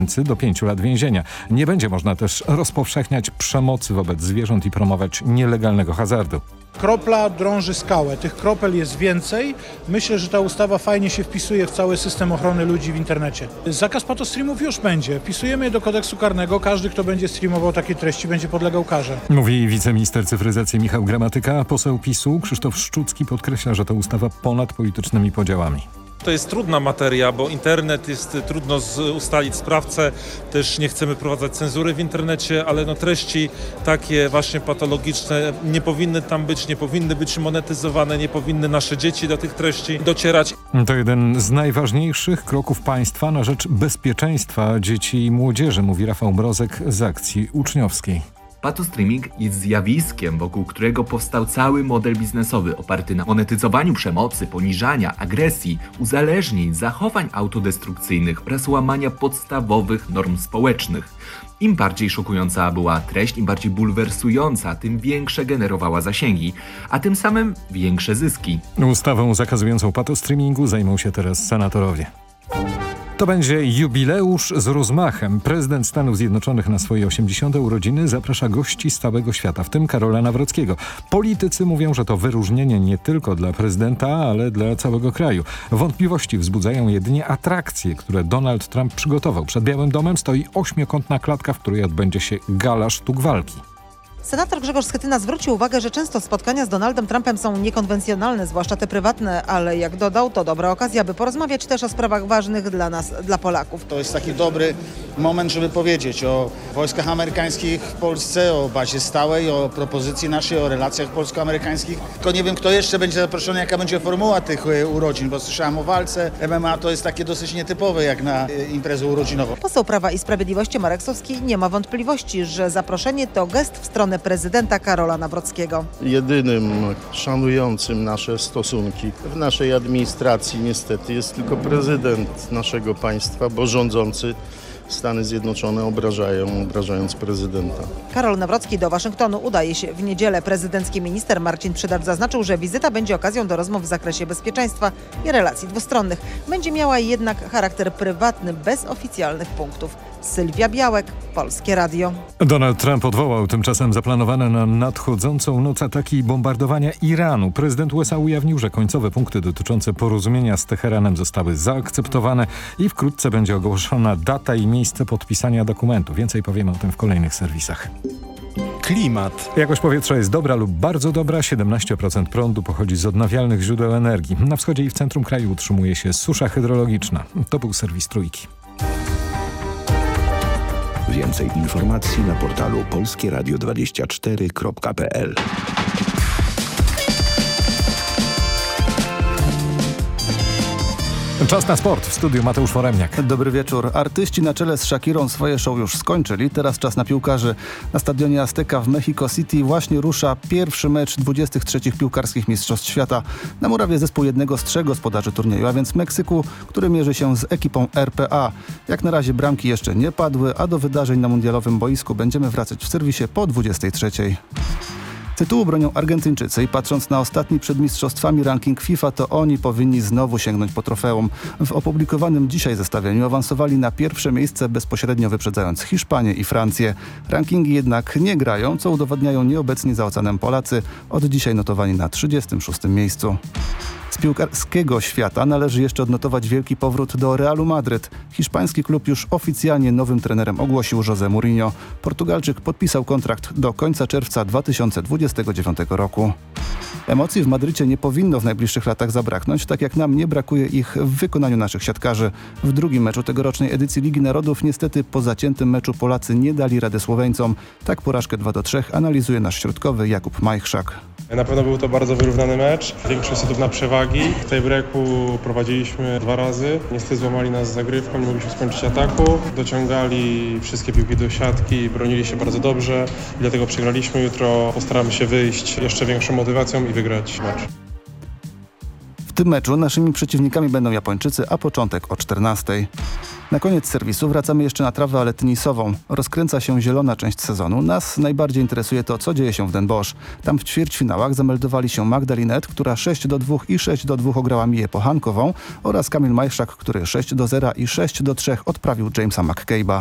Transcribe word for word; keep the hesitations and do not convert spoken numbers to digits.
do pięciu lat więzienia. Nie będzie można też rozpowszechniać przemocy wobec zwierząt i promować nielegalnego hazardu. Kropla drąży skałę. Tych kropel jest więcej. Myślę, że ta ustawa fajnie się wpisuje w cały system ochrony ludzi w internecie. Zakaz patostreamów już będzie. Wpisujemy je do kodeksu karnego. Każdy, kto będzie streamował takie treści, będzie podlegał karze. Mówi wiceminister cyfryzacji Michał Gramatyka. Poseł PiSu Krzysztof Szczucki podkreśla, że to ustawa ponad politycznymi podziałami. To jest trudna materia, bo internet jest trudno z, ustalić sprawcę, też nie chcemy wprowadzać cenzury w internecie, ale no treści takie właśnie patologiczne nie powinny tam być, nie powinny być monetyzowane, nie powinny nasze dzieci do tych treści docierać. To jeden z najważniejszych kroków państwa na rzecz bezpieczeństwa dzieci i młodzieży, mówi Rafał Mrozek z akcji uczniowskiej. Patostreaming jest zjawiskiem, wokół którego powstał cały model biznesowy oparty na monetyzowaniu przemocy, poniżania, agresji, uzależnień, zachowań autodestrukcyjnych oraz łamania podstawowych norm społecznych. Im bardziej szokująca była treść, im bardziej bulwersująca, tym większe generowała zasięgi, a tym samym większe zyski. Ustawą zakazującą patostreamingu zajmą się teraz senatorowie. To będzie jubileusz z rozmachem. Prezydent Stanów Zjednoczonych na swoje osiemdziesiąte urodziny zaprasza gości z całego świata, w tym Karola Nawrockiego. Politycy mówią, że to wyróżnienie nie tylko dla prezydenta, ale dla całego kraju. Wątpliwości wzbudzają jedynie atrakcje, które Donald Trump przygotował. Przed Białym Domem stoi ośmiokątna klatka, w której odbędzie się gala sztuk walki. Senator Grzegorz Schetyna zwrócił uwagę, że często spotkania z Donaldem Trumpem są niekonwencjonalne, zwłaszcza te prywatne, ale jak dodał, to dobra okazja, by porozmawiać też o sprawach ważnych dla nas, dla Polaków. To jest taki dobry moment, żeby powiedzieć o wojskach amerykańskich w Polsce, o bazie stałej, o propozycji naszej, o relacjach polsko-amerykańskich. Tylko nie wiem, kto jeszcze będzie zaproszony, jaka będzie formuła tych urodzin, bo słyszałem o walce. M M A to jest takie dosyć nietypowe jak na imprezę urodzinową. Poseł Prawa i Sprawiedliwości Marek Suski nie ma wątpliwości, że zaproszenie to gest w stronę prezydenta Karola Nawrockiego. Jedynym szanującym nasze stosunki w naszej administracji niestety jest tylko prezydent naszego państwa, bo rządzący Stany Zjednoczone obrażają, obrażając prezydenta. Karol Nawrocki do Waszyngtonu udaje się w niedzielę. Prezydencki minister Marcin Przydacz zaznaczył, że wizyta będzie okazją do rozmów w zakresie bezpieczeństwa i relacji dwustronnych. Będzie miała jednak charakter prywatny, bez oficjalnych punktów. Sylwia Białek, Polskie Radio. Donald Trump odwołał tymczasem zaplanowane na nadchodzącą noc ataki i bombardowania Iranu. Prezydent U S A ujawnił, że końcowe punkty dotyczące porozumienia z Teheranem zostały zaakceptowane i wkrótce będzie ogłoszona data i miejsce podpisania dokumentu. Więcej powiemy o tym w kolejnych serwisach. Klimat. Jakość powietrza jest dobra lub bardzo dobra. siedemnaście procent prądu pochodzi z odnawialnych źródeł energii. Na wschodzie i w centrum kraju utrzymuje się susza hydrologiczna. To był serwis Trójki. Więcej informacji na portalu polskie radio dwadzieścia cztery kropka p l. Czas na sport. W studiu Mateusz Foremniak. Dobry wieczór. Artyści na czele z Shakirą swoje show już skończyli. Teraz czas na piłkarzy. Na stadionie Azteca w Mexico City właśnie rusza pierwszy mecz dwudziestych trzecich piłkarskich mistrzostw świata. Na murawie zespół jednego z trzech gospodarzy turnieju, a więc Meksyku, który mierzy się z ekipą R P A. Jak na razie bramki jeszcze nie padły, a do wydarzeń na mundialowym boisku będziemy wracać w serwisie po dwudziestej trzeciej. Tytułu bronią Argentyńczycy i patrząc na ostatni przed mistrzostwami ranking FIFA, to oni powinni znowu sięgnąć po trofeum. W opublikowanym dzisiaj zestawieniu awansowali na pierwsze miejsce, bezpośrednio wyprzedzając Hiszpanię i Francję. Rankingi jednak nie grają, co udowadniają nieobecni za oceanem Polacy, od dzisiaj notowani na trzydziestym szóstym miejscu. Z piłkarskiego świata należy jeszcze odnotować wielki powrót do Realu Madryt. Hiszpański klub już oficjalnie nowym trenerem ogłosił José Mourinho. Portugalczyk podpisał kontrakt do końca czerwca dwa tysiące dwudziestego dziewiątego roku. Emocji w Madrycie nie powinno w najbliższych latach zabraknąć, tak jak nam nie brakuje ich w wykonaniu naszych siatkarzy. W drugim meczu tegorocznej edycji Ligi Narodów niestety po zaciętym meczu Polacy nie dali rady Słoweńcom. Tak porażkę dwa do trzech analizuje nasz środkowy Jakub Majchrzak. Na pewno był to bardzo wyrównany mecz. Większość setów na przewagi. W tej breaku prowadziliśmy dwa razy. Niestety złamali nas zagrywką, nie mogliśmy skończyć ataku. Dociągali wszystkie piłki do siatki, bronili się bardzo dobrze. Dlatego przegraliśmy. Jutro postaramy się wyjść jeszcze większą motywacją i wygrać mecz. tym meczu naszymi przeciwnikami będą Japończycy, a początek o czternastej. Na koniec serwisu wracamy jeszcze na trawę, ale tenisową. Rozkręca się zielona część sezonu. Nas najbardziej interesuje to, co dzieje się w Den Bosch. Tam w ćwierćfinałach zameldowali się Magda Linette, która sześć do dwóch i sześć do dwóch ograła Miję Pochankową oraz Kamil Majszak, który sześć do zera i sześć do trzech odprawił Jamesa McCabe'a.